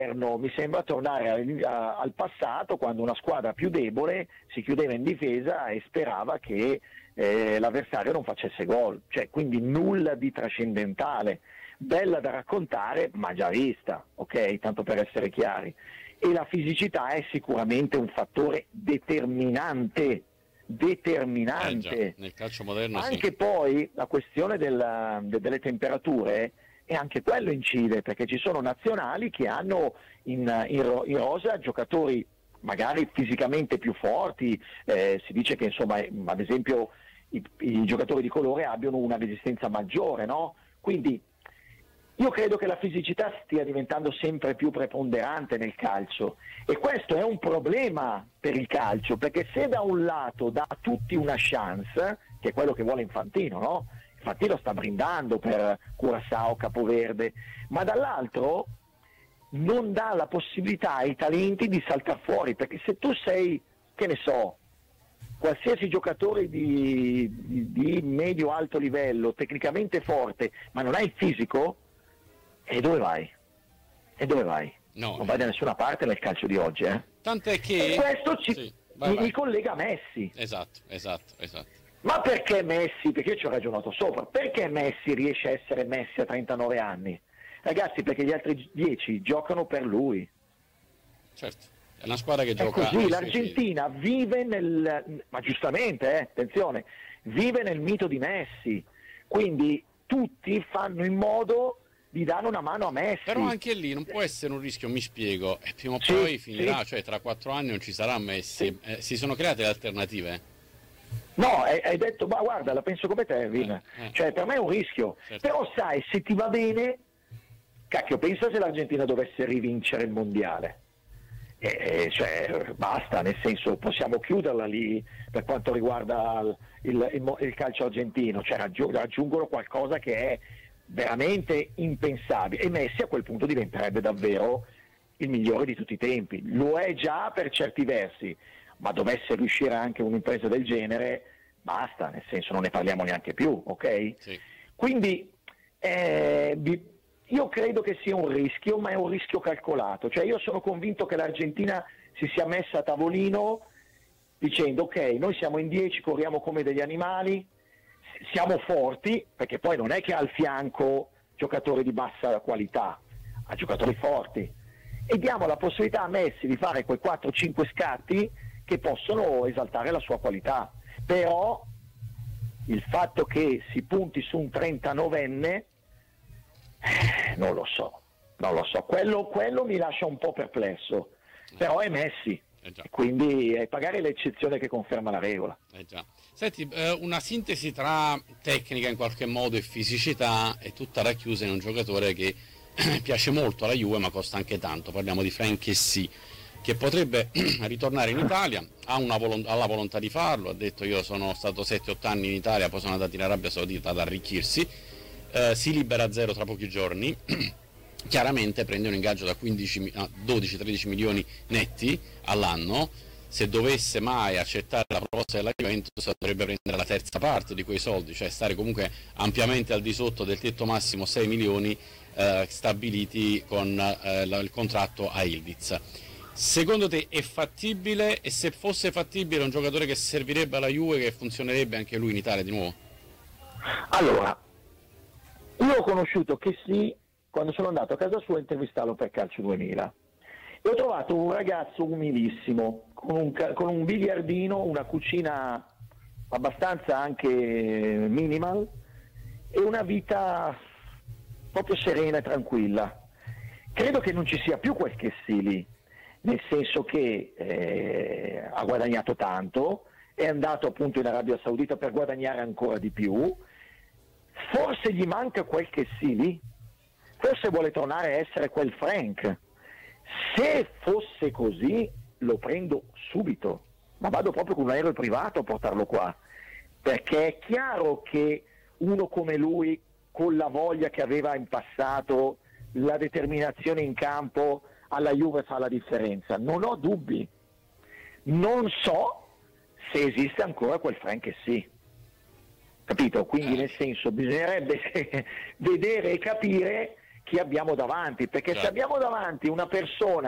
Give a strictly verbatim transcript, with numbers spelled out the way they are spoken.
mi sembra tornare al, a, al passato, quando una squadra più debole si chiudeva in difesa e sperava che eh, l'avversario non facesse gol, cioè quindi nulla di trascendentale, bella da raccontare ma già vista, ok? Tanto per essere chiari. E la fisicità è sicuramente un fattore determinante, determinante. Eh già, nel calcio moderno anche sì. Poi la questione della, de, delle temperature, e anche quello incide, perché ci sono nazionali che hanno in, in, in rosa giocatori magari fisicamente più forti, eh, si dice che insomma ad esempio i, i giocatori di colore abbiano una resistenza maggiore, no? Quindi io credo che la fisicità stia diventando sempre più preponderante nel calcio, e questo è un problema per il calcio, perché se da un lato dà a tutti una chance, che è quello che vuole Infantino, no? Infantino sta brindando per Curaçao, Capoverde, ma dall'altro non dà la possibilità ai talenti di saltare fuori, perché se tu sei, che ne so, qualsiasi giocatore di, di, di medio-alto livello, tecnicamente forte, ma non hai il fisico, e dove vai? E dove vai? No, non vai da nessuna parte nel calcio di oggi, eh? Tant'è che... E questo ci, sì, vai, mi, vai. mi collega a Messi. Esatto, esatto, esatto. Ma perché Messi? Perché io ci ho ragionato sopra. Perché Messi riesce a essere Messi a trentanove anni? Ragazzi, perché gli altri dieci giocano per lui. Certo, è una squadra che È gioca... così, ai suoi l'Argentina vive nel... ma giustamente, eh, attenzione, vive nel mito di Messi. Quindi tutti fanno in modo di dare una mano a Messi. Però anche lì non può essere un rischio, mi spiego, e prima o Sì, poi finirà, sì. cioè tra quattro anni non ci sarà Messi. Sì. Eh, si sono create le alternative. No, hai, hai detto, ma guarda, la penso come te, Vin. Eh, eh. Cioè, per me è un rischio. Certo. Però sai, se ti va bene, cacchio, pensa se l'Argentina dovesse rivincere il mondiale. Eh, cioè, basta, nel senso, possiamo chiuderla lì per quanto riguarda il, il, il, il calcio argentino, cioè raggiung- raggiungono qualcosa che è veramente impensabile, e Messi a quel punto diventerebbe davvero il migliore di tutti i tempi. Lo è già per certi versi, ma dovesse riuscire anche un'impresa del genere, basta, nel senso non ne parliamo neanche più, ok? Sì. Quindi eh, bi- io credo che sia un rischio, ma è un rischio calcolato, cioè io sono convinto che l'Argentina si sia messa a tavolino dicendo ok, noi siamo in dieci, corriamo come degli animali, siamo forti, perché poi non è che ha al fianco giocatori di bassa qualità, ha giocatori forti, e diamo la possibilità a Messi di fare quei quattro cinque scatti che possono esaltare la sua qualità. Però il fatto che si punti su un trentanovenne eh, non lo so, non lo so, quello, quello mi lascia un po' perplesso, però è Messi, Eh già. quindi è pagare l'eccezione che conferma la regola. Eh già. Senti, eh, una sintesi tra tecnica in qualche modo e fisicità è tutta racchiusa in un giocatore che piace molto alla Juve ma costa anche tanto. Parliamo di Franck Kessié, che potrebbe ritornare in Italia, ha, una volo- ha la volontà di farlo, ha detto io sono stato sette otto anni in Italia, poi sono andato in Arabia Saudita ad arricchirsi, eh, si libera a zero tra pochi giorni, chiaramente prende un ingaggio da quindici, dodici tredici milioni netti all'anno. Se dovesse mai accettare la proposta della Juventus dovrebbe prendere la terza parte di quei soldi, cioè stare comunque ampiamente al di sotto del tetto massimo sei milioni eh, stabiliti con eh, la, il contratto a Ildiz. Secondo te è fattibile, e se fosse fattibile è un giocatore che servirebbe alla Juve, che funzionerebbe anche lui in Italia di nuovo? Allora, io ho conosciuto Kessié quando sono andato a casa sua a intervistarlo per Calcio duemila. E ho trovato un ragazzo umilissimo, con un, con un biliardino, una cucina abbastanza anche minimal e una vita proprio serena e tranquilla. Credo che non ci sia più quel Kessié lì, nel senso che eh, ha guadagnato tanto, è andato appunto in Arabia Saudita per guadagnare ancora di più, forse gli manca quel Kessié lì, forse vuole tornare a essere quel Franck. Se fosse così lo prendo subito, ma vado proprio con un aereo privato a portarlo qua, perché è chiaro che uno come lui, con la voglia che aveva in passato, la determinazione in campo, alla Juve fa la differenza, non ho dubbi. Non so se esiste ancora quel Franck Kessié, capito? Quindi nel senso bisognerebbe vedere e capire chi abbiamo davanti, perché Certo. se abbiamo davanti una persona